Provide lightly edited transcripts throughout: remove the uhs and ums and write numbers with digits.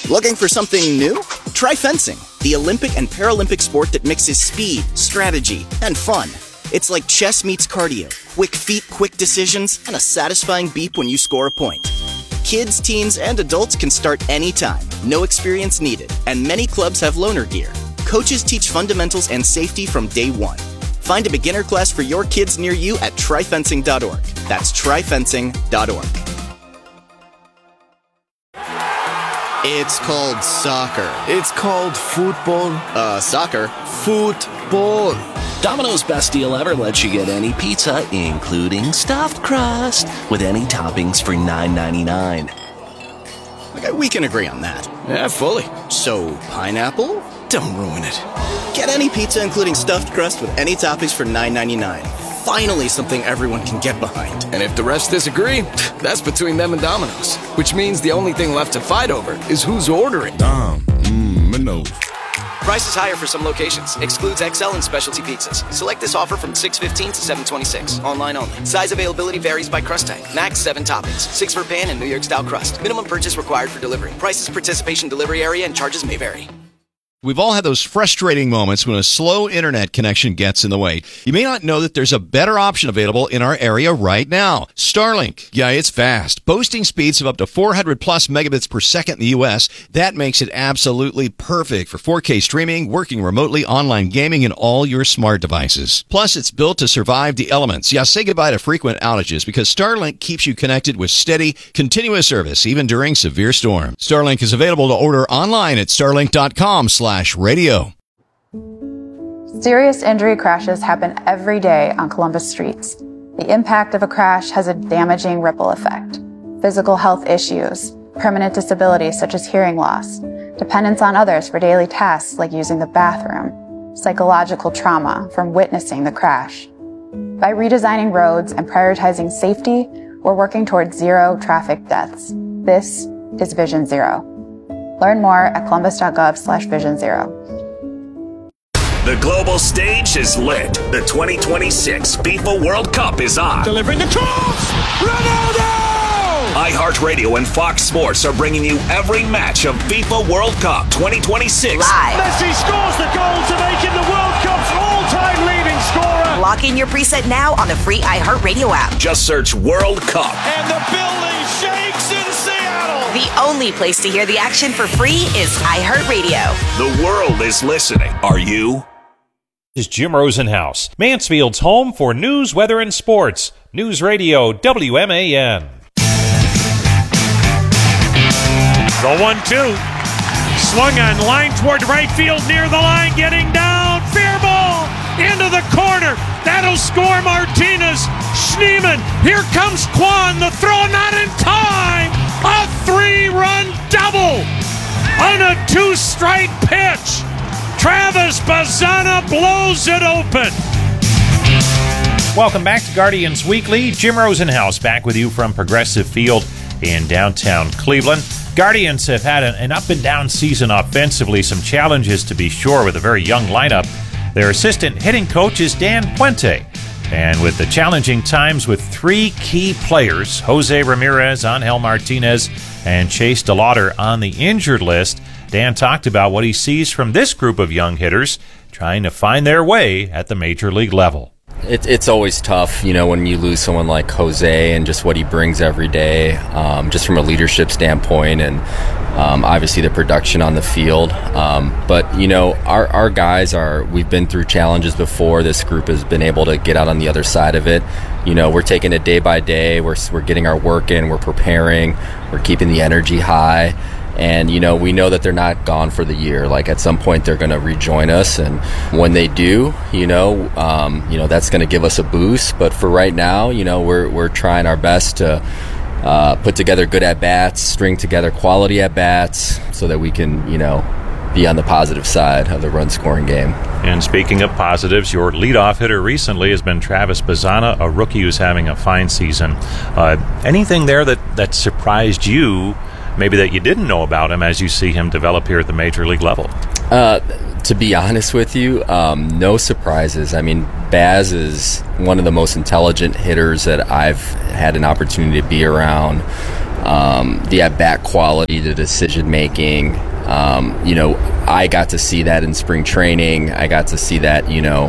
Looking for something new? Try fencing, the Olympic and Paralympic sport that mixes speed, strategy, and fun. It's like chess meets cardio, quick feet, quick decisions, and a satisfying beep when you score a point. Kids, teens, and adults can start anytime, no experience needed, and many clubs have loaner gear. Coaches teach fundamentals and safety from day one. Find a beginner class for your kids near you at tryfencing.org. That's tryfencing.org. It's called soccer. It's called football. Soccer. Football. Domino's Best Deal Ever lets you get any pizza, including stuffed crust, with any toppings for $9.99. Okay, we can agree on that. Yeah, fully. So, pineapple? Don't ruin it. Get any pizza, including stuffed crust, with any toppings for $9.99. Finally, something everyone can get behind. And if the rest disagree, that's between them and Domino's. Which means the only thing left to fight over is who's ordering. Domino's. Price is higher for some locations. Excludes XL and specialty pizzas. Select this offer from 6/15 to 7/26. Online only. Size availability varies by crust type. Max 7 toppings. 6 for pan and New York style crust. Minimum purchase required for delivery. Prices, participation, delivery area, and charges may vary. We've all had those frustrating moments when a slow internet connection gets in the way. You may not know that there's a better option available in our area right now. Starlink. Yeah, it's fast. Boasting speeds of up to 400 plus megabits per second in the U.S. That makes it absolutely perfect for 4K streaming, working remotely, online gaming, and all your smart devices. Plus, it's built to survive the elements. Yeah, say goodbye to frequent outages because Starlink keeps you connected with steady, continuous service, even during severe storms. Starlink is available to order online at starlink.com/radio. Serious injury crashes happen every day on Columbus streets. The impact of a crash has a damaging ripple effect. Physical health issues, permanent disabilities such as hearing loss, dependence on others for daily tasks like using the bathroom, psychological trauma from witnessing the crash. By redesigning roads and prioritizing safety, we're working towards zero traffic deaths. This is Vision Zero. Learn more at columbus.gov/Vision Zero. The global stage is lit. The 2026 FIFA World Cup is on. Delivering the cross! Ronaldo! iHeartRadio and Fox Sports are bringing you every match of FIFA World Cup 2026. Live. Messi scores the goal to make him the World Cup's all-time leading scorer. Lock in your preset now on the free iHeartRadio app. Just search World Cup. And the building shakes in Seattle. The only place to hear the action for free is iHeartRadio. The world is listening. Are you? This is Jim Rosenhaus, Mansfield's home for news, weather, and sports. News Radio WMAN. The 1-2. Swung on line toward right field, near the line, getting down. Fair ball into the corner. That'll score Martinez. Schneemann. Here comes Kwan. The throw not in time. A 3-run double on a 2-strike pitch. Travis Bazzana blows it open. Welcome back to Guardians Weekly. Jim Rosenhaus back with you from Progressive Field in downtown Cleveland. Guardians have had an up-and-down season offensively, some challenges to be sure with a very young lineup. Their assistant hitting coach is Dan Puente. And with the challenging times with 3 key players, Jose Ramirez, Angel Martinez, and Chase DeLauder on the injured list, Dan talked about what he sees from this group of young hitters trying to find their way at the major league level. It's always tough, when you lose someone like Jose and just what he brings every day, just from a leadership standpoint and obviously the production on the field. But our guys we've been through challenges before. This group has been able to get out on the other side of it. We're taking it day by day. We're getting our work in. We're preparing. We're keeping the energy high. And, we know that they're not gone for the year. Like, at some point, they're going to rejoin us. And when they do, that's going to give us a boost. But for right now, we're trying our best to put together good at-bats, string together quality at-bats so that we can, be on the positive side of the run-scoring game. And speaking of positives, your leadoff hitter recently has been Travis Bazzana, a rookie who's having a fine season. Anything there that surprised you, maybe that you didn't know about him as you see him develop here at the major league level? To be honest with you, no surprises. I mean, Baz is one of the most intelligent hitters that I've had an opportunity to be around. the at-bat quality, the decision-making. I got to see that in spring training. I got to see that,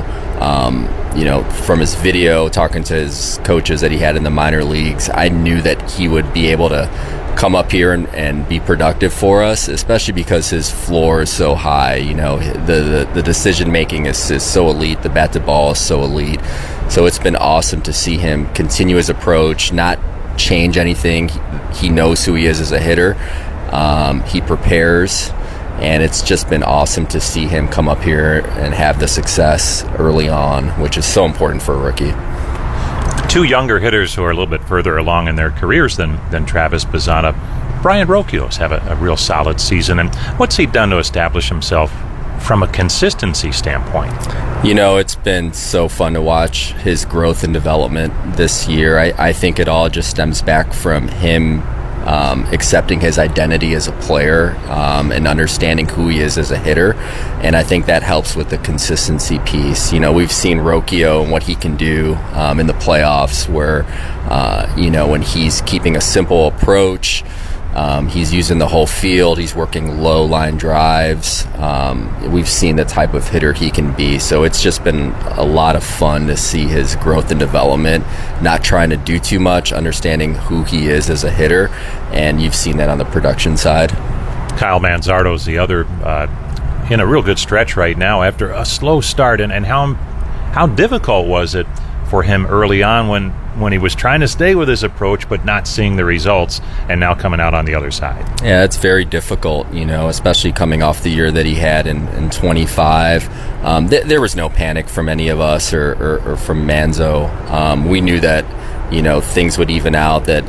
from his video, talking to his coaches that he had in the minor leagues. I knew that he would be able to come up here and be productive for us, especially because his floor is so high. The decision making is so elite. The bat to ball is so elite. So it's been awesome to see him continue his approach, not change anything. He knows who he is as a hitter. He prepares, and it's just been awesome to see him come up here and have the success early on, which is so important for a rookie. Two younger hitters who are a little bit further along in their careers than Travis Bazzana. Brian Rocchio's have a real solid season. And what's he done to establish himself from a consistency standpoint? It's been so fun to watch his growth and development this year. I think it all just stems back from him accepting his identity as a player and understanding who he is as a hitter. And I think that helps with the consistency piece. We've seen Rocchio and what he can do in the playoffs where, when he's keeping a simple approach, he's using the whole field. He's working low line drives. We've seen the type of hitter he can be. So it's just been a lot of fun to see his growth and development, not trying to do too much, understanding who he is as a hitter. And you've seen that on the production side. Kyle Manzardo's the other in a real good stretch right now after a slow start. And how difficult was it for him early on when he was trying to stay with his approach but not seeing the results, and now coming out on the other side? Yeah, it's very difficult, especially coming off the year that he had in 25. There was no panic from any of us or from Manzo. We knew that, things would even out, that,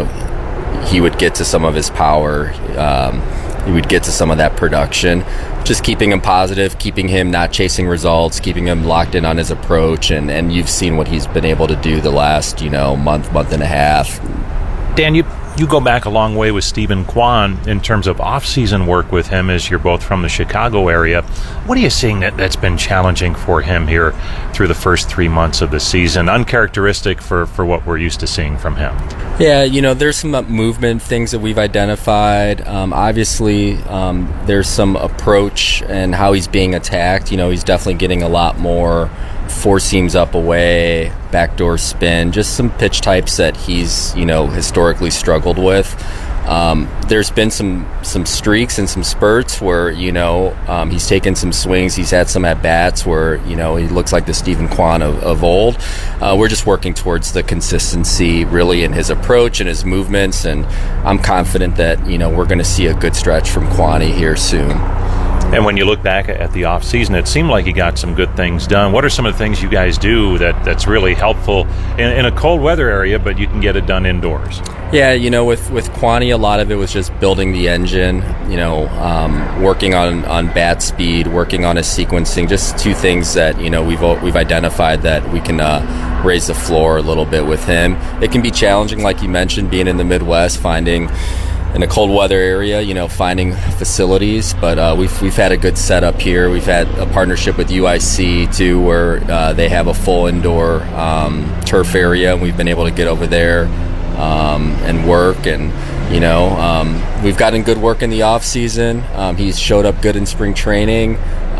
he would get to some of his power. He would get to some of that production. Just keeping him positive, keeping him not chasing results, keeping him locked in on his approach, and you've seen what he's been able to do the last, month and a half. Dan, you go back a long way with Stephen Kwan in terms of off-season work with him, as you're both from the Chicago area. What are you seeing that's been challenging for him here through the first 3 months of the season, uncharacteristic for what we're used to seeing from him? Yeah, there's some movement things that we've identified. Obviously, there's some approach and how he's being attacked. He's definitely getting a lot more four seams up away, backdoor spin, just some pitch types that he's, historically struggled with. There's been some streaks and some spurts where, he's taken some swings. He's had some at-bats where, he looks like the Stephen Kwan of old. We're just working towards the consistency really in his approach and his movements, and I'm confident that, we're going to see a good stretch from Kwani here soon. And when you look back at the off-season, it seemed like he got some good things done. What are some of the things you guys do that's really helpful in a cold weather area, but you can get it done indoors? Yeah, with Kwani, a lot of it was just building the engine, working on bat speed, working on his sequencing, just two things that, we've identified that we can raise the floor a little bit with him. It can be challenging, like you mentioned, being in the Midwest, finding in a cold weather area, finding facilities, but we've had a good setup here. We've had a partnership with UIC too, where they have a full indoor turf area, and we've been able to get over there and work. And we've gotten good work in the off season. He's showed up good in spring training,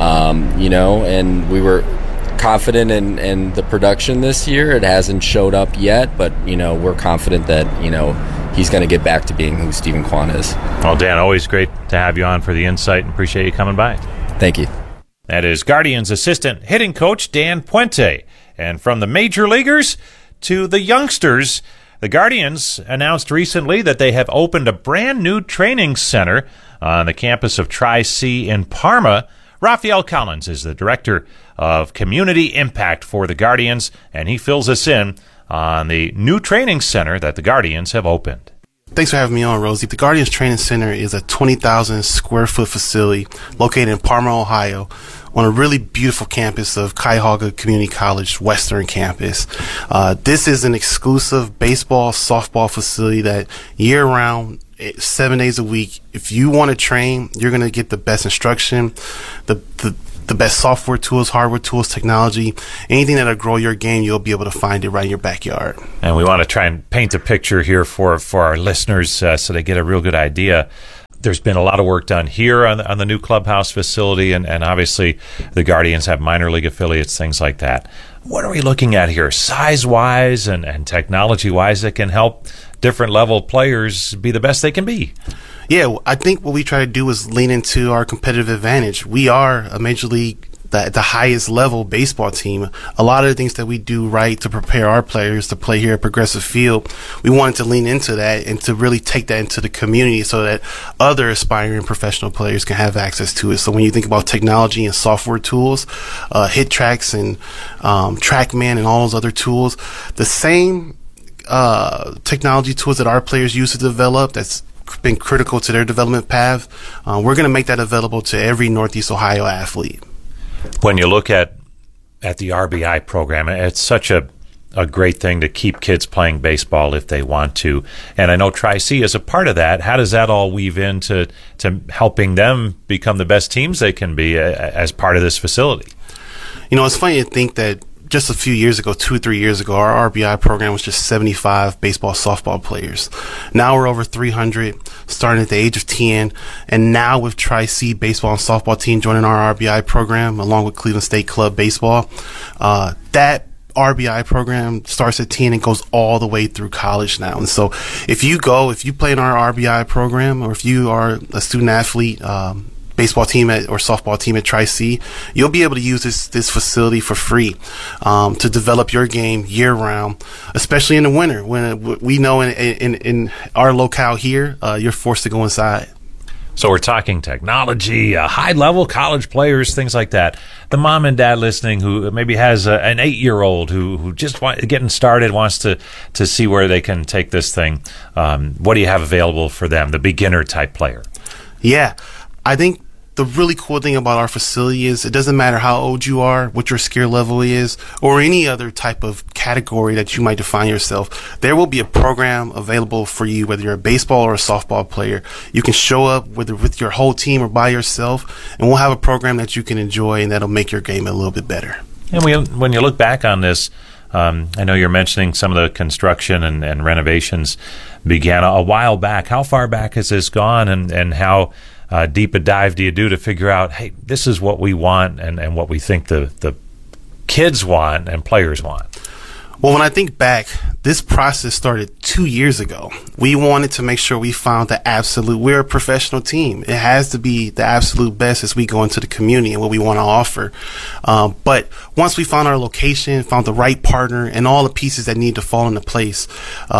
and we were confident in the production this year. It hasn't showed up yet, but we're confident that he's going to get back to being who Stephen Kwan is. Well, Dan, always great to have you on for the insight, and appreciate you coming by. Thank you. That is Guardians assistant hitting coach Dan Puente. And from the major leaguers to the youngsters, the Guardians announced recently that they have opened a brand new training center on the campus of Tri-C in Parma. Rafael Collins is the director of community impact for the Guardians, and he fills us in on the new training center that the Guardians have opened. Thanks for having me on, Rosie. The Guardians Training Center is a 20,000 square foot facility located in Parma, Ohio, on a really beautiful campus of Cuyahoga Community College Western Campus. This is an exclusive baseball, softball facility that year-round, 7 days a week, if you want to train, you're going to get the best instruction, the the best software tools, hardware tools, technology, anything that'll grow your game, you'll be able to find it right in your backyard. And we want to try and paint a picture here for our listeners so they get a real good idea. There's been a lot of work done here on the new clubhouse facility, and obviously the Guardians have minor league affiliates, things like that. What are we looking at here, size-wise and technology-wise, that can help different level players be the best they can be? Yeah, I think what we try to do is lean into our competitive advantage. We are a major league, the highest level baseball team. A lot of the things that we do right to prepare our players to play here at Progressive Field, we wanted to lean into that and to really take that into the community so that other aspiring professional players can have access to it. So when you think about technology and software tools, HitTrax and TrackMan and all those other tools, the same technology tools that our players use to develop, that's been critical to their development path, we're going to make that available to every Northeast Ohio athlete. When you look at the RBI program, it's such a great thing to keep kids playing baseball if they want to. And I know Tri-C is a part of that. How does that all weave into helping them become the best teams they can be as part of this facility? You know, it's funny to think that just a few years ago, 2 or 3 years ago, our RBI program was just 75 baseball, softball players. Now we're over 300, starting at the age of 10. And now with Tri-C baseball and softball team joining our RBI program, along with Cleveland State Club baseball, that RBI program starts at 10 and goes all the way through college now. And so if you play in our RBI program, or if you are a student athlete, baseball team or softball team at Tri-C, you'll be able to use this facility for free to develop your game year round, especially in the winter when we know in our locale here, you're forced to go inside. So we're talking technology, high-level college players, things like that. The mom and dad listening who maybe has an 8-year-old who just getting started, wants to see where they can take this thing. What do you have available for them, the beginner-type player? Yeah, I think the really cool thing about our facility is it doesn't matter how old you are, what your skill level is, or any other type of category that you might define yourself. There will be a program available for you, whether you're a baseball or a softball player. You can show up whether with your whole team or by yourself, and we'll have a program that you can enjoy and that'll make your game a little bit better. And when you look back on this, I know you're mentioning some of the construction and renovations began a while back. How far back has this gone, and how deep a dive do you do to figure out, hey, this is what we want and what we think the kids want and players want? Well, when I think back, this process started 2 years ago. We wanted to make sure we found we're a professional team. It has to be the absolute best as we go into the community and what we want to offer. But once we found our location, found the right partner, and all the pieces that need to fall into place,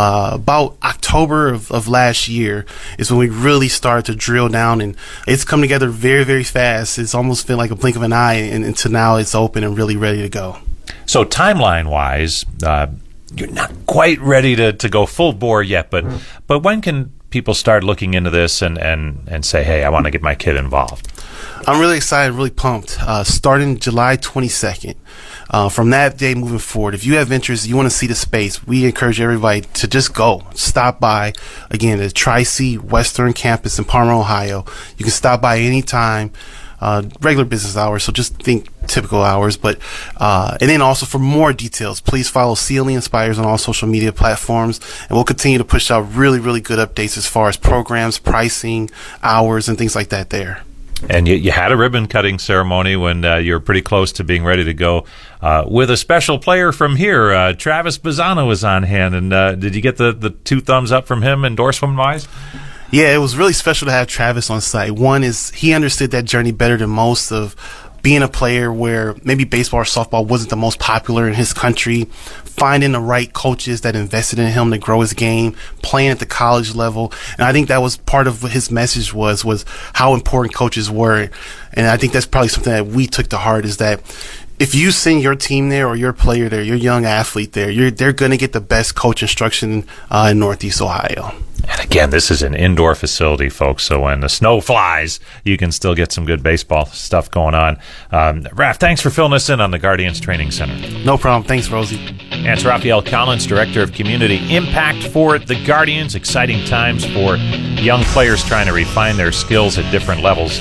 about October of last year is when we really started to drill down, and it's come together very, very fast. It's almost been like a blink of an eye, and until now it's open and really ready to go. So timeline-wise, you're not quite ready to go full bore yet, but when can people start looking into this and say, hey, I want to get my kid involved? I'm really excited, really pumped. Starting July 22nd, from that day moving forward, if you have interest, you want to see the space, we encourage everybody to just go. Stop by, again, the Tri-C Western Campus in Parma, Ohio. You can stop by anytime. Regular business hours, so just think typical hours. But and then also for more details, please follow CLE Inspires on all social media platforms, and we'll continue to push out really, really good updates as far as programs, pricing, hours, and things like that there. And you had a ribbon cutting ceremony when you were pretty close to being ready to go with a special player from here. Travis Bazzano was on hand, and did you get the 2 thumbs up from him endorsement-wise? Yeah, it was really special to have Travis on site. One is he understood that journey better than most of being a player where maybe baseball or softball wasn't the most popular in his country, finding the right coaches that invested in him to grow his game, playing at the college level. And I think that was part of what his message was how important coaches were. And I think that's probably something that we took to heart, is that if you send your team there or your player there, your young athlete there, they're going to get the best coach instruction in Northeast Ohio. And again, this is an indoor facility, folks, so when the snow flies, you can still get some good baseball stuff going on. Raph, thanks for filling us in on the Guardians Training Center. No problem. Thanks, Rosie. And it's Raphael Collins, Director of Community Impact for the Guardians. Exciting times for young players trying to refine their skills at different levels.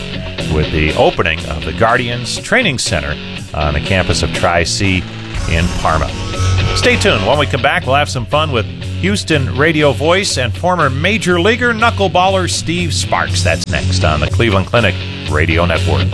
with the opening of the Guardians Training Center on the campus of Tri-C in Parma. Stay tuned. When we come back, we'll have some fun with Houston radio voice and former Major Leaguer knuckleballer Steve Sparks. That's next on the Cleveland Clinic Radio Network.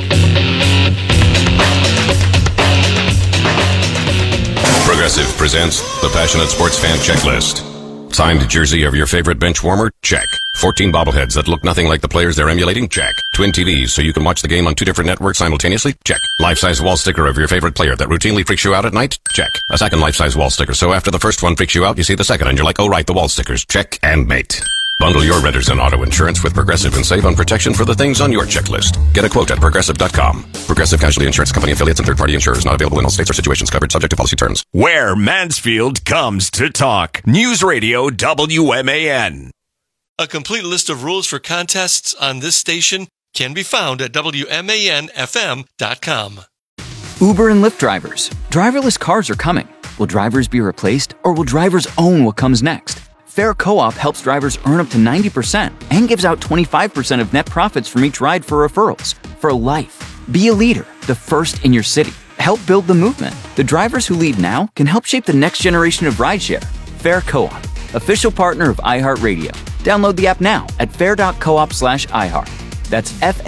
Progressive presents the Passionate Sports Fan Checklist. Signed jersey of your favorite bench warmer? Check. 14 bobbleheads that look nothing like the players they're emulating? Check. Twin TVs so you can watch the game on 2 different networks simultaneously? Check. Life-size wall sticker of your favorite player that routinely freaks you out at night? Check. A second life-size wall sticker so after the first one freaks you out, you see the second and you're like, oh right, the wall stickers. Check and mate. Bundle your renters and auto insurance with Progressive and save on protection for the things on your checklist. Get a quote at Progressive.com. Progressive Casualty Insurance Company affiliates and third-party insurers not available in all states or situations covered subject to policy terms. Where Mansfield comes to talk. News Radio WMAN. A complete list of rules for contests on this station can be found at WMANFM.com. Uber and Lyft drivers. Driverless cars are coming. Will drivers be replaced, or will drivers own what comes next? Fair Co-op helps drivers earn up to 90% and gives out 25% of net profits from each ride for referrals. For life. Be a leader, the first in your city. Help build the movement. The drivers who lead now can help shape the next generation of rideshare. Fair Co-op, official partner of iHeartRadio. Download the app now at fair.coop/iHeart. That's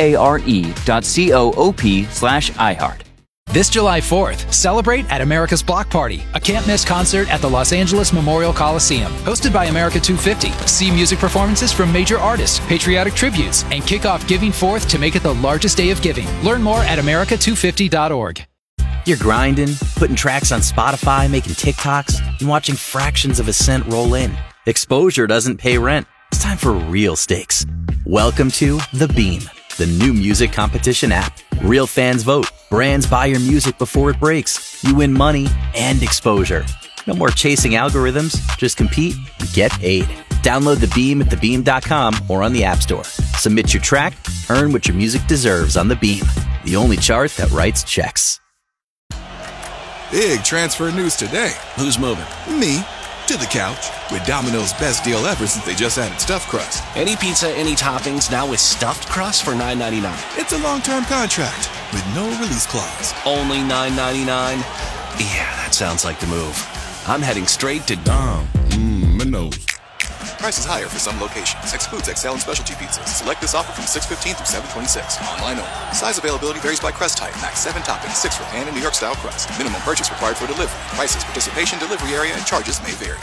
FARE.coop/iHeart. This July 4th, celebrate at America's Block Party, a can't-miss concert at the Los Angeles Memorial Coliseum. Hosted by America 250, see music performances from major artists, patriotic tributes, and kick off Giving Forth to make it the largest day of giving. Learn more at america250.org. You're grinding, putting tracks on Spotify, making TikToks, and watching fractions of a cent roll in. Exposure doesn't pay rent. It's time for real stakes. Welcome to The Beam, the new music competition app. Real fans vote. Brands buy your music before it breaks. You win money and exposure. No more chasing algorithms. Just compete and get paid. Download The Beam at thebeam.com or on the App Store. Submit your track. Earn what your music deserves on The Beam, the only chart that writes checks. Big transfer news today. Who's moving? Me. To the couch. With Domino's best deal ever since they just added stuffed crust. Any pizza, any toppings, now with stuffed crust for $9.99. It's a long-term contract with no release clause. Only $9.99? Yeah, that sounds like the move. I'm heading straight to Domino's. Prices higher for some locations. Excludes XL and specialty pizzas. Select this offer from 6/15 through 7/26. Online only. Size availability varies by crust type. Max 7 toppings, 6 for pan and New York style crust. Minimum purchase required for delivery. Prices, participation, delivery area, and charges may vary.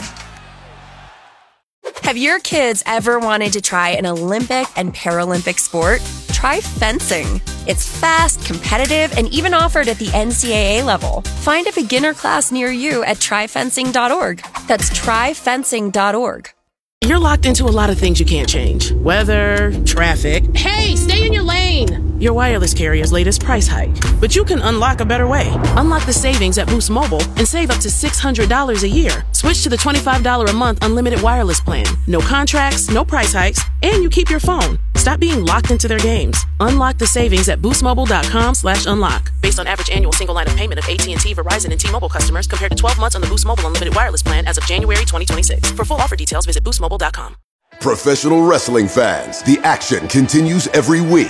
Have your kids ever wanted to try an Olympic and Paralympic sport? Try fencing. It's fast, competitive, and even offered at the NCAA level. Find a beginner class near you at tryfencing.org. That's tryfencing.org. You're locked into a lot of things you can't change. Weather, traffic. Hey, stay in your lane! Your wireless carrier's latest price hike. But you can unlock a better way. Unlock the savings at Boost Mobile and save up to $600 a year. Switch to the $25 a month unlimited wireless plan. No contracts, no price hikes, and you keep your phone. Stop being locked into their games. Unlock the savings at boostmobile.com/unlock. Based on average annual single line of payment of AT&T, Verizon, and T-Mobile customers compared to 12 months on the Boost Mobile unlimited wireless plan as of January 2026. For full offer details, visit boostmobile.com. Professional wrestling fans, the action continues every week.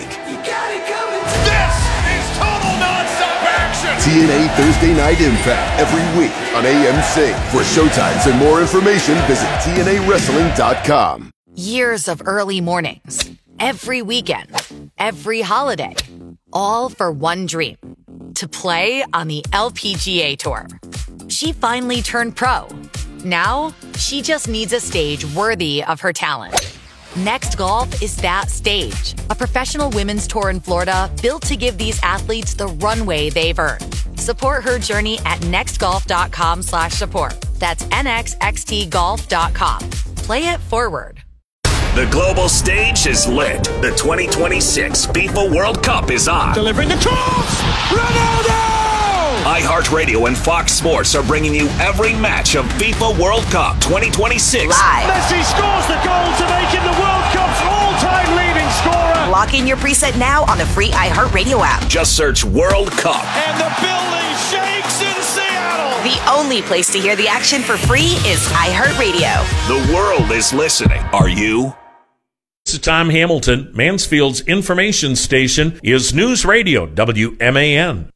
This is total non-stop action! TNA Thursday Night Impact every week on AMC. For showtimes and more information, visit TNAWrestling.com. Years of early mornings, every weekend, every holiday, all for one dream, to play on the LPGA Tour. She finally turned pro. Now, she just needs a stage worthy of her talent. Next Golf is that stage, a professional women's tour in Florida built to give these athletes the runway they've earned. Support her journey at nextgolf.com/support. That's nxxtgolf.com. Play it forward. The global stage is lit. The 2026 FIFA World Cup is on. Delivering the cross! Ronaldo! iHeartRadio and Fox Sports are bringing you every match of FIFA World Cup 2026. Live. Messi scores the goal to make him the World Cup's all-time leading scorer. Lock in your preset now on the free iHeartRadio app. Just search World Cup. And the building shakes in Seattle. The only place to hear the action for free is iHeartRadio. The world is listening. Are you? This is Tom Hamilton. Mansfield's information station is News Radio WMAN.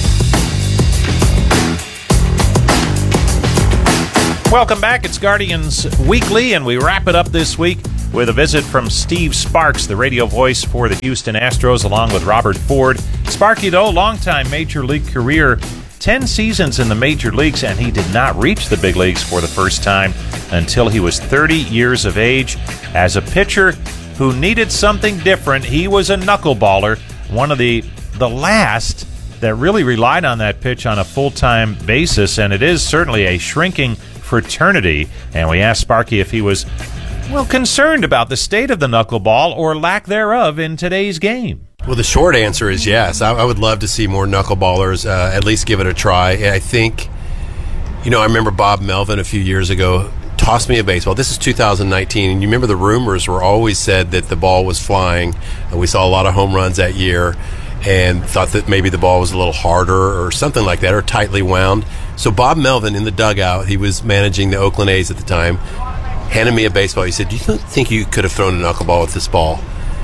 Welcome back. It's Guardians Weekly, and we wrap it up this week with a visit from Steve Sparks, the radio voice for the Houston Astros, along with Robert Ford. Sparky, though, longtime Major League career, 10 seasons in the Major Leagues, and he did not reach the big leagues for the first time until he was 30 years of age. As a pitcher who needed something different, he was a knuckleballer, one of the last that really relied on that pitch on a full-time basis, and it is certainly a shrinking fraternity. And we asked Sparky if he was, concerned about the state of the knuckleball or lack thereof in today's game. Well, the short answer is yes. I would love to see more knuckleballers at least give it a try. I think, I remember Bob Melvin a few years ago tossed me a baseball. This is 2019, and you remember the rumors were always said that the ball was flying, and we saw a lot of home runs that year, and thought that maybe the ball was a little harder or something like that, or tightly wound. So Bob Melvin in the dugout, he was managing the Oakland A's at the time, handed me a baseball. He said, "Do you think you could have thrown a knuckleball with this ball?"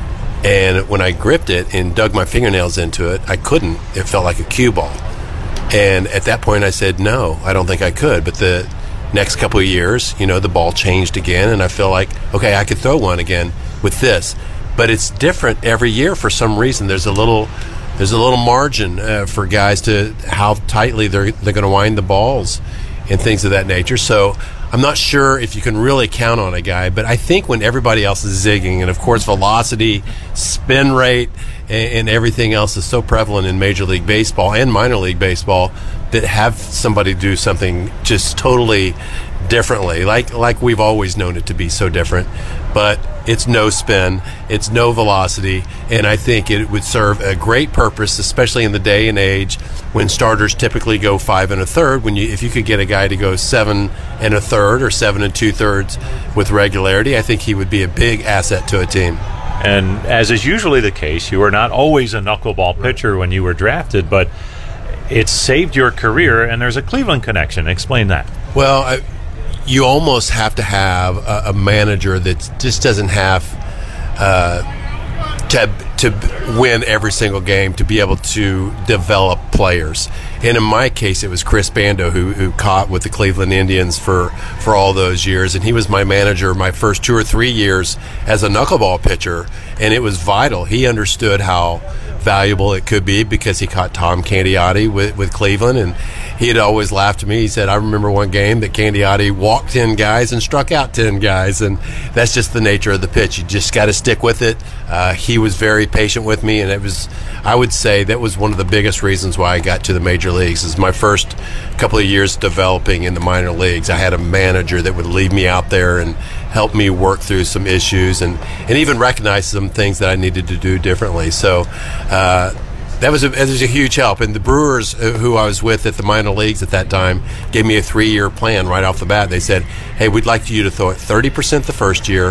And when I gripped it and dug my fingernails into it, I couldn't. It felt like a cue ball. And at that point I said, no, I don't think I could. But the next couple of years, the ball changed again, and I feel like, okay, I could throw one again with this. But it's different every year for some reason. There's a little margin for guys to how tightly they're going to wind the balls and things of that nature. So I'm not sure if you can really count on a guy, but I think when everybody else is zigging, and of course velocity, spin rate, and everything else is so prevalent in Major League Baseball and minor league baseball, that have somebody do something just totally differently, like we've always known it to be so different, but it's no spin, it's no velocity, and I think it would serve a great purpose, especially in the day and age when starters typically go 5 1/3. If you could get a guy to go 7 1/3 or 7 2/3 with regularity, I think he would be a big asset to a team. And as is usually the case, you were not always a knuckleball pitcher when you were drafted, but it saved your career, and there's a Cleveland connection. Explain that. Well, you almost have to have a manager that just doesn't have to win every single game to be able to develop players. And in my case, it was Chris Bando who caught with the Cleveland Indians for all those years, and he was my manager my first 2 or 3 years as a knuckleball pitcher, and it was vital. He understood how valuable it could be because he caught Tom Candiotti with Cleveland, and he had always laughed at me. He said, I remember one game that Candiotti walked 10 guys and struck out 10 guys, and that's just the nature of the pitch. You just got to stick with it. He was very patient with me, and I would say that was one of the biggest reasons why I got to the major leagues. Is my first couple of years developing in the minor leagues, I had a manager that would leave me out there and help me work through some issues and even recognize some things that I needed to do differently. So that was a huge help. And the Brewers, who I was with at the minor leagues at that time, gave me a 3-year plan right off the bat. They said, hey, we'd like you to throw it 30% the first year,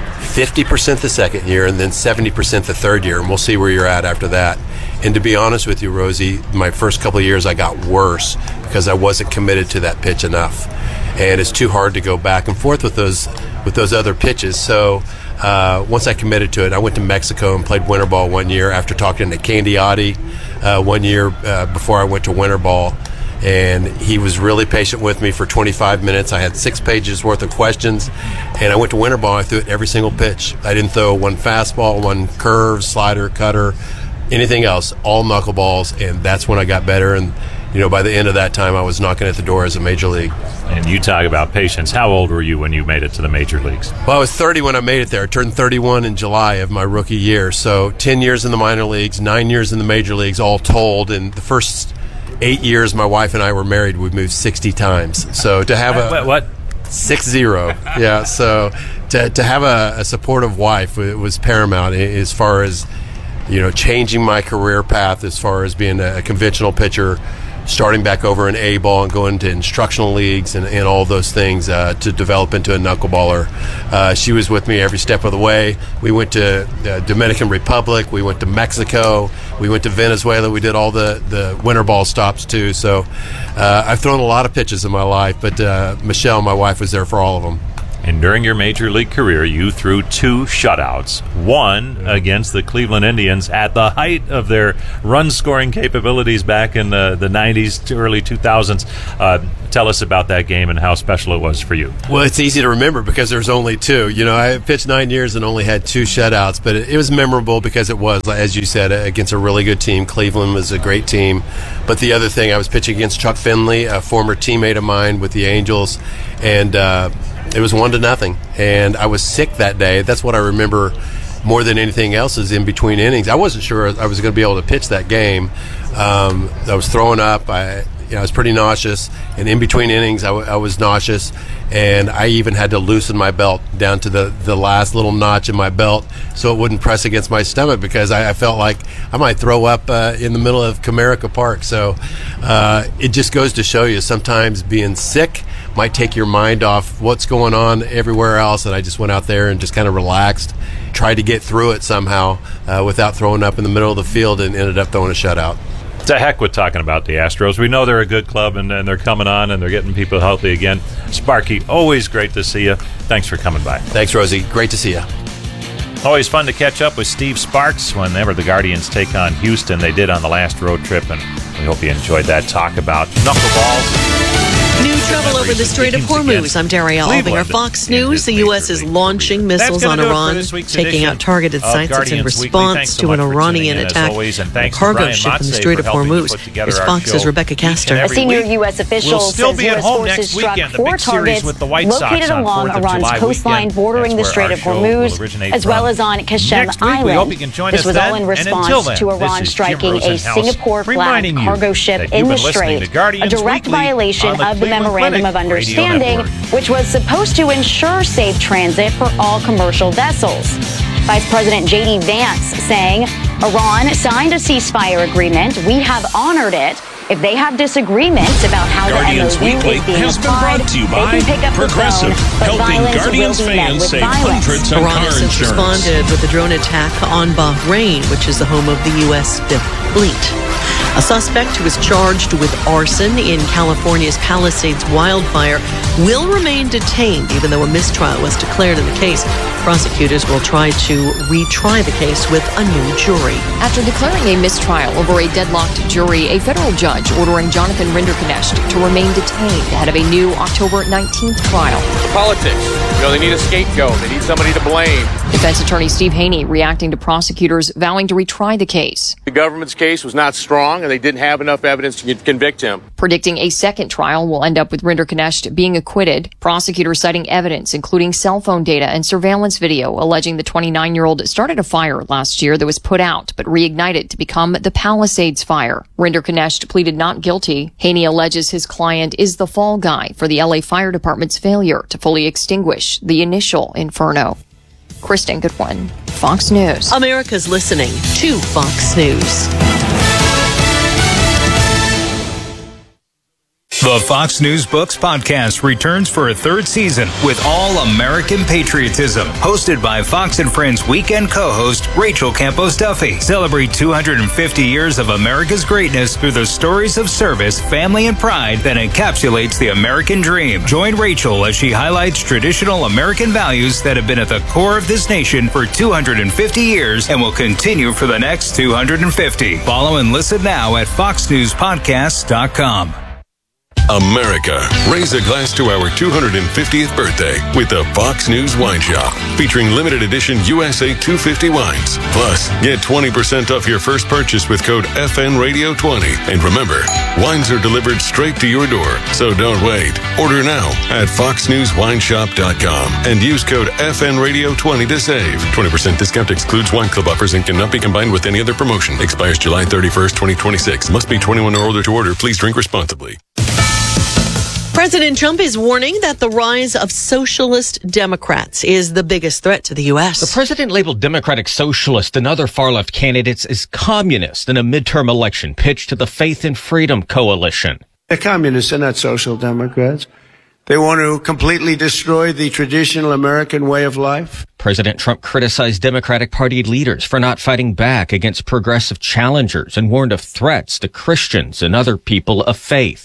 50% the second year, and then 70% the third year, and we'll see where you're at after that. And to be honest with you, Rosie, my first couple of years I got worse because I wasn't committed to that pitch enough. And it's too hard to go back and forth with those other pitches. So once I committed to it, I went to Mexico and played winter ball 1 year after talking to Candiotti 1 year before I went to winter ball. And he was really patient with me for 25 minutes. I had 6 pages worth of questions, and I went to winter ball. I threw it every single pitch. I didn't throw one fastball, one curve, slider, cutter, anything else, all knuckleballs, and that's when I got better. And by the end of that time, I was knocking at the door as a major league. And you talk about patience. How old were you when you made it to the major leagues? Well, I was 30 when I made it there. I turned 31 in July of my rookie year. So 10 years in the minor leagues, 9 years in the major leagues, all told. And the first 8 years my wife and I were married, we moved 60 times. So to have what? 60. Yeah. So to have a supportive wife, it was paramount as far as changing my career path, as far as being a conventional pitcher, starting back over in A-ball and going to instructional leagues and all those things to develop into a knuckleballer. She was with me every step of the way. We went to Dominican Republic. We went to Mexico. We went to Venezuela. We did all the winter ball stops too. So I've thrown a lot of pitches in my life, but Michelle, my wife, was there for all of them. And during your major league career, you threw 2 shutouts. One against the Cleveland Indians at the height of their run-scoring capabilities back in the 90s to early 2000s. Tell us about that game and how special it was for you. Well, it's easy to remember because there's only 2. You know, I pitched 9 years and only had 2 shutouts, but it was memorable because it was, as you said, against a really good team. Cleveland was a great team. But the other thing, I was pitching against Chuck Finley, a former teammate of mine with the Angels, and it was 1-0, and I was sick that day. That's what I remember more than anything else is in between innings. I wasn't sure I was going to be able to pitch that game. I was throwing up. I was pretty nauseous, and in between innings, I was nauseous, and I even had to loosen my belt down to the last little notch in my belt so it wouldn't press against my stomach because I felt like I might throw up in the middle of Comerica Park. So it just goes to show you sometimes being sick might take your mind off what's going on everywhere else, and I just went out there and just kind of relaxed, tried to get through it somehow without throwing up in the middle of the field, and ended up throwing a shutout. To heck with talking about the Astros. We know they're a good club, and they're coming on, and they're getting people healthy again. Sparky, always great to see you. Thanks for coming by. Thanks, Rosie. Great to see you. Always fun to catch up with Steve Sparks whenever the Guardians take on Houston. They did on the last road trip, and we hope you enjoyed that talk about knuckleballs. New trouble over the Strait of Hormuz. I'm Daria Alvinger. Fox News. The U.S. is launching missiles on Iran, taking out targeted sites in response to an Iranian attack on a cargo ship in the Strait of Hormuz. Here's Fox's Rebecca Caster. A senior U.S. official says U.S. forces struck 4 targets located along Iran's coastline bordering the Strait of Hormuz, as well as on Qashem Island. This was all in response to Iran striking a Singapore-flagged cargo ship in the Strait, a direct violation of the Memorandum of Understanding, which was supposed to ensure safe transit for all commercial vessels. Vice President J.D. Vance saying, Iran signed a ceasefire agreement. We have honored it. If they have disagreements about how Guardians the MOU Weekly is being has been applied, brought to you they by can pick up Progressive, the phone, but helping violence Guardians will be met fans with save violence. hundreds on Iran car has since insurance. responded with a drone attack on Bahrain, which is the home of the U.S. Fifth Fleet. A suspect who is charged with arson in California's Palisades wildfire will remain detained, even though a mistrial was declared in the case. Prosecutors will try to retry the case with a new jury. After declaring a mistrial over a deadlocked jury, a federal judge ordering Jonathan Rinderknecht to remain detained ahead of a new October 19th trial. Politics. They need a scapegoat. They need somebody to blame. Defense attorney Steve Haney reacting to prosecutors vowing to retry the case. The government's case was not strong, and they didn't have enough evidence to convict him. Predicting a second trial will end up with Rinderknecht being acquitted. Prosecutors citing evidence, including cell phone data and surveillance video, alleging the 29-year-old started a fire last year that was put out but reignited to become the Palisades fire. Rinderknecht pleaded not guilty. Haney alleges his client is the fall guy for the LA Fire Department's failure to fully extinguish the initial inferno. Kristen Goodwin, Fox News. America's listening to Fox News. The Fox News Books podcast returns for a 3rd season with all American patriotism. Hosted by Fox and Friends weekend co-host Rachel Campos Duffy. Celebrate 250 years of America's greatness through the stories of service, family, and pride that encapsulates the American dream. Join Rachel as she highlights traditional American values that have been at the core of this nation for 250 years and will continue for the next 250. Follow and listen now at foxnewspodcast.com. America, raise a glass to our 250th birthday with the Fox News Wine Shop, featuring limited edition USA 250 wines. Plus, get 20% off your first purchase with code FNRadio20. And remember, wines are delivered straight to your door, so don't wait. Order now at foxnewswineshop.com and use code FNRadio20 to save. 20% discount excludes wine club offers and cannot be combined with any other promotion. Expires July 31st, 2026. Must be 21 or older to order. Please drink responsibly. President Trump is warning that the rise of socialist Democrats is the biggest threat to the U.S. The president labeled Democratic Socialist and other far-left candidates as communist in a midterm election pitch to the Faith and Freedom Coalition. They're communists, they're not social democrats. They want to completely destroy the traditional American way of life. President Trump criticized Democratic Party leaders for not fighting back against progressive challengers and warned of threats to Christians and other people of faith.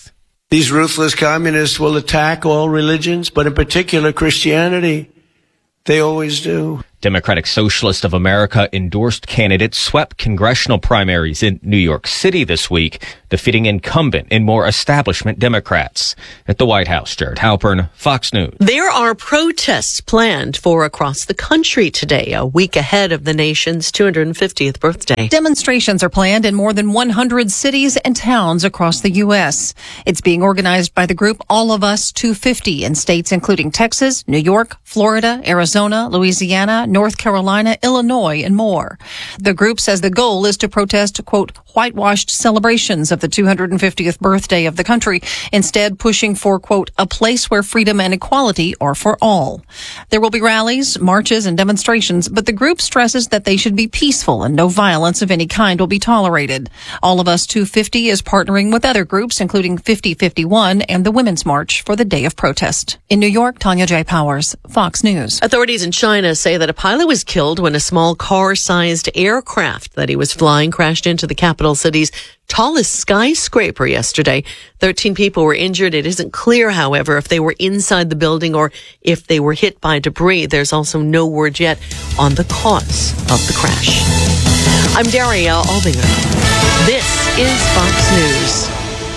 These ruthless communists will attack all religions, but in particular Christianity. They always do. Democratic Socialist of America endorsed candidates swept congressional primaries in New York City this week, defeating incumbent and more establishment Democrats. At the White House, Jared Halpern, Fox News. There are protests planned for across the country today, a week ahead of the nation's 250th birthday. Demonstrations are planned in more than 100 cities and towns across the U.S. It's being organized by the group All of Us 250 in states including Texas, New York, Florida, Arizona, Louisiana, North Carolina, Illinois, and more. The group says the goal is to protest, quote, whitewashed celebrations of the 250th birthday of the country, instead pushing for, quote, a place where freedom and equality are for all. There will be rallies, marches, and demonstrations, but the group stresses that they should be peaceful and no violence of any kind will be tolerated. All of Us 250 is partnering with other groups, including 5051 and the Women's March for the day of protest. In New York, Tanya J. Powers, Fox News. Authorities in China say that a pilot was killed when a small car-sized aircraft that he was flying crashed into the capital city's tallest skyscraper yesterday. 13 people were injured. It isn't clear, however, if they were inside the building or if they were hit by debris. There's also no word yet on the cause of the crash. I'm Daria Albinger. This is Fox News.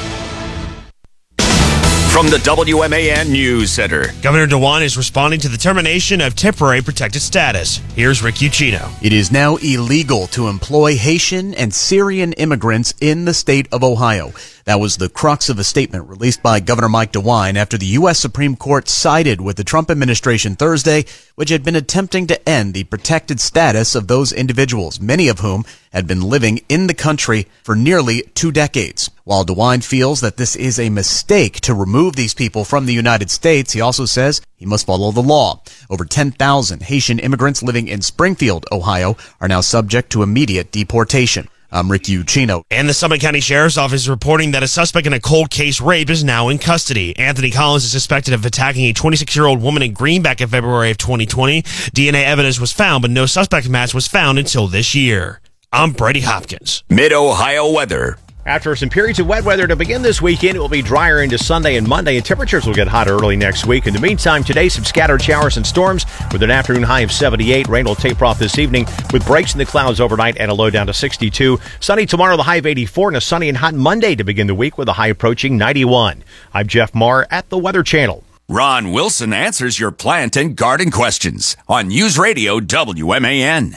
From the WMAN News Center. Governor DeWine is responding to the termination of temporary protected status. Here's Rick Ucchino. It is now illegal to employ Haitian and Syrian immigrants in the state of Ohio. That was the crux of a statement released by Governor Mike DeWine after the U.S. Supreme Court sided with the Trump administration Thursday, which had been attempting to end the protected status of those individuals, many of whom had been living in the country for nearly 2 decades. While DeWine feels that this is a mistake to remove these people from the United States, he also says he must follow the law. Over 10,000 Haitian immigrants living in Springfield, Ohio, are now subject to immediate deportation. I'm Rick Ucchino. And the Summit County Sheriff's Office is reporting that a suspect in a cold case rape is now in custody. Anthony Collins is suspected of attacking a 26-year-old woman in Greenback in February of 2020. DNA evidence was found, but no suspect match was found until this year. I'm Brady Hopkins. Mid-Ohio weather. After some periods of wet weather to begin this weekend, it will be drier into Sunday and Monday, and temperatures will get hotter early next week. In the meantime, today, some scattered showers and storms with an afternoon high of 78. Rain will taper off this evening with breaks in the clouds overnight and a low down to 62. Sunny tomorrow, the high of 84, and a sunny and hot Monday to begin the week with a high approaching 91. I'm Jeff Marr at the Weather Channel. Ron Wilson answers your plant and garden questions on News Radio WMAN.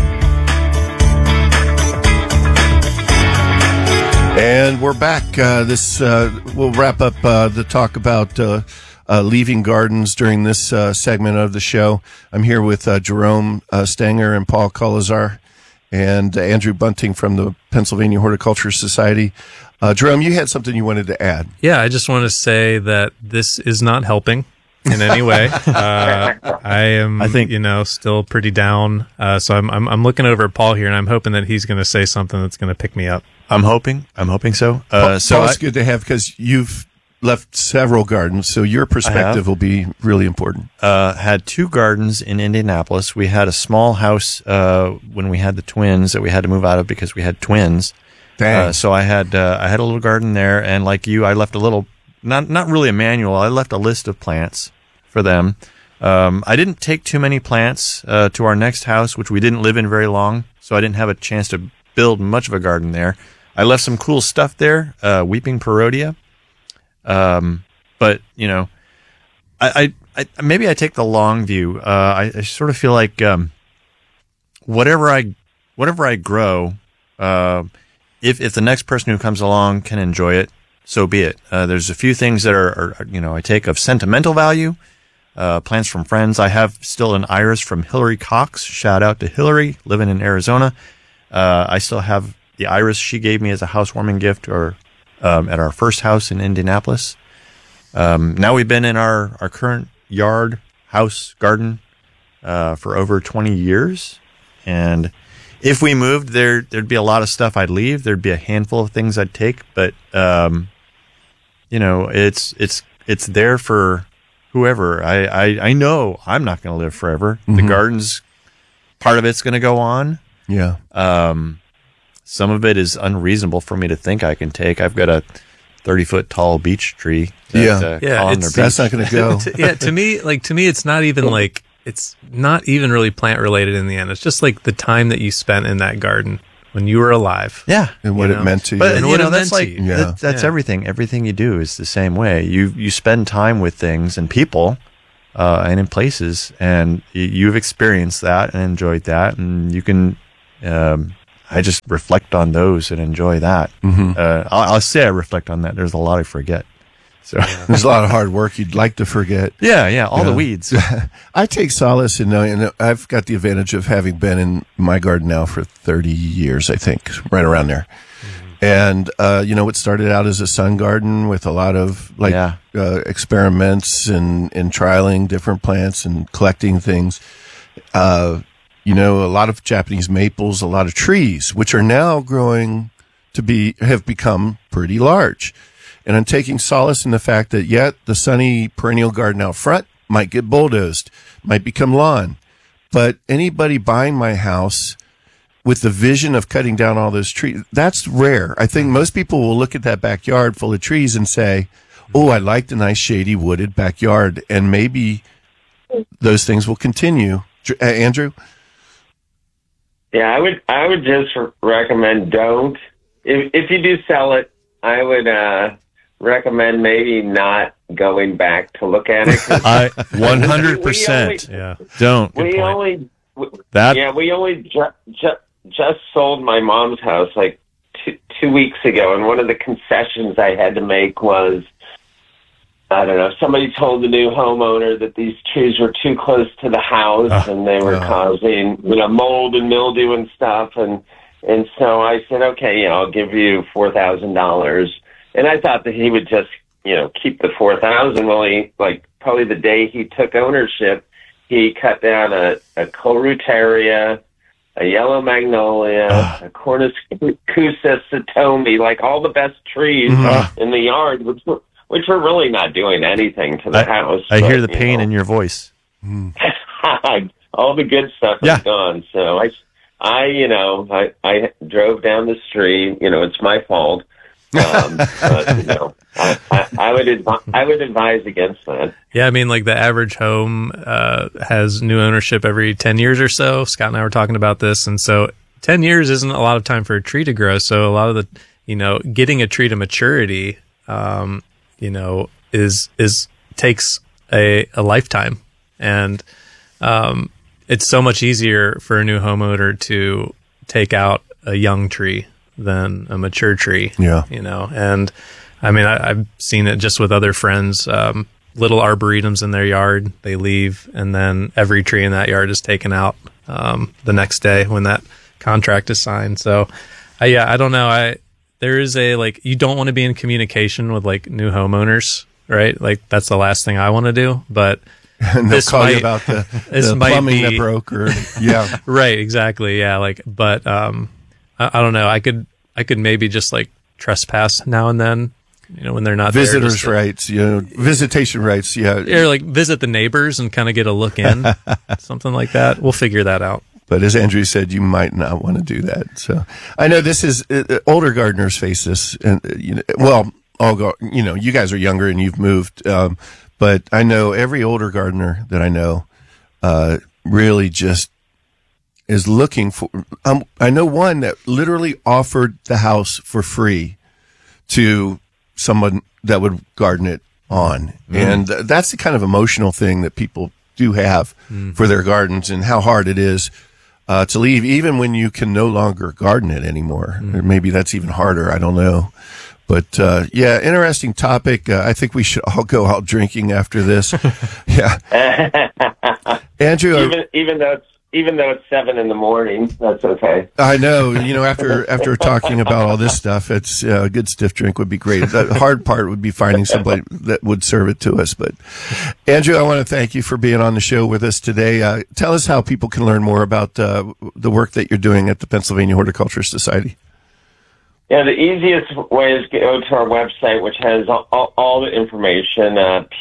And we're back. We'll wrap up the talk about leaving gardens during this segment of the show. I'm here with Jerome Stanger and Paul Colazar and Andrew Bunting from the Pennsylvania Horticulture Society. Jerome, you had something you wanted to add. Yeah, I just want to say that this is not helping in any way. I think still pretty down. So I'm looking over at Paul here, and I'm hoping that he's going to say something that's going to pick me up. I'm hoping so. So it's good to have, because you've left several gardens, so your perspective will be really important. Had 2 gardens in Indianapolis. We had a small house when we had the twins that we had to move out of because we had twins. Dang. So I had a little garden there, and like you, I left a little, not really a manual. I left a list of plants for them. I didn't take too many plants to our next house, which we didn't live in very long, so I didn't have a chance to build much of a garden there. I left some cool stuff there, weeping perodia. But I maybe I take the long view. I sort of feel like whatever I grow, if the next person who comes along can enjoy it, so be it. There's a few things that are I take of sentimental value. Plants from friends. I have still an iris from Hillary Cox. Shout out to Hillary, living in Arizona. I still have the iris she gave me as a housewarming gift, or at our first house in Indianapolis. Now we've been in our current yard, house, garden for over 20 years. And if we moved, there'd be a lot of stuff I'd leave. There'd be a handful of things I'd take, but it's there for whoever. I know I'm not going to live forever. Mm-hmm. The garden's part of it's going to go on. Yeah. Some of it is unreasonable for me to think I can take. I've got a 30-foot tall beech tree. That's not going to go. To me, it's not even like, it's not even really plant related in the end. It's just like the time that you spent in that garden when you were alive. Yeah. And what it meant to you. But, that's like, that's everything. Everything you do is the same way. You spend time with things and people, and in places, and you've experienced that and enjoyed that, and you can, I just reflect on those and enjoy that. I'll say I reflect on that. There's a lot I forget. So there's a lot of hard work you'd like to forget. Yeah, all the weeds. I take solace in knowing, and I've got the advantage of having been in my garden now for 30 years, I think, right around there. And, it started out as a sun garden with a lot of experiments and trialing different plants and collecting things. A lot of Japanese maples, a lot of trees, which are now growing have become pretty large. And I'm taking solace in the fact that, the sunny perennial garden out front might get bulldozed, might become lawn. But anybody buying my house with the vision of cutting down all those trees, that's rare. I think most people will look at that backyard full of trees and say, oh, I like the nice shady wooded backyard. And maybe those things will continue. Andrew? Yeah, I would just recommend don't. If you do sell it, I would recommend maybe not going back to look at it. 100%. Don't. We only just sold my mom's house like 2 weeks ago, and one of the concessions I had to make was, I don't know, somebody told the new homeowner that these trees were too close to the house and they were causing, mold and mildew and stuff. And so I said, okay, I'll give you $4,000. And I thought that he would just, keep the $4,000. Well, probably the day he took ownership, he cut down a Coleruteria, a yellow magnolia, a Cornucopia satomi, like all the best trees in the yard, which were really not doing anything to the house. I hear the pain in your voice. All the good stuff is gone. So I drove down the street. It's my fault. But, I would advise against that. Yeah, I mean, like the average home has new ownership every 10 years or so. Scott and I were talking about this, and so 10 years isn't a lot of time for a tree to grow. So a lot of the, getting a tree to maturity, takes a lifetime, and it's so much easier for a new homeowner to take out a young tree than a mature tree. And I mean, I've seen it just with other friends, little arboretums in their yard, they leave, and then every tree in that yard is taken out the next day when that contract is signed. So I don't know. There is you don't want to be in communication with new homeowners, right? Like that's the last thing I want to do, but and they'll call you about the plumbing that broke, or right, exactly, but I don't know. I could maybe just trespass now and then, when they're not visitors' there, rights, visitation rights, or visit the neighbors and kind of get a look in, something like that. We'll figure that out. But as Andrew said, you might not want to do that. So I know this is older gardeners face this, and you guys are younger and you've moved, but I know every older gardener that I know really just is looking for. I know one that literally offered the house for free to someone that would garden it on, and that's the kind of emotional thing that people do have for their gardens, and how hard it is to leave, even when you can no longer garden it anymore. Or maybe that's even harder. I don't know. But, interesting topic. I think we should all go out drinking after this. Andrew, even though it's 7 a.m, that's okay. I know, after talking about all this stuff, it's a good stiff drink would be great. The hard part would be finding somebody that would serve it to us. But Andrew, I want to thank you for being on the show with us today. Tell us how people can learn more about the work that you're doing at the Pennsylvania Horticulture Society. Yeah, the easiest way is to go to our website, which has all the information,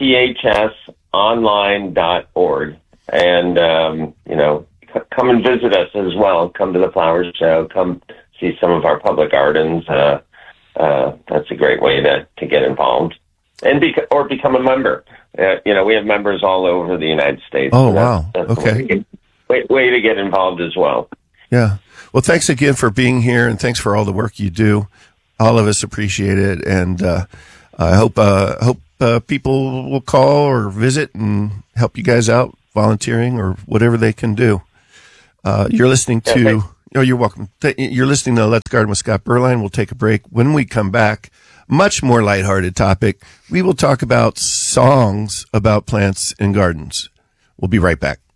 phsonline.org. And, come and visit us as well. Come to the flower show. Come see some of our public gardens. that's a great way to get involved and become a member. We have members all over the United States. Oh, wow. Okay. Way to get involved as well. Yeah. Well, thanks again for being here, and thanks for all the work you do. All of us appreciate it, and I hope people will call or visit and help you guys out, volunteering or whatever they can do. You're listening to... Oh, you're welcome. You're listening to Let's Garden with Scott Berline. We'll take a break. When we come back, much more lighthearted topic. We will talk about songs about plants and gardens. We'll be right back.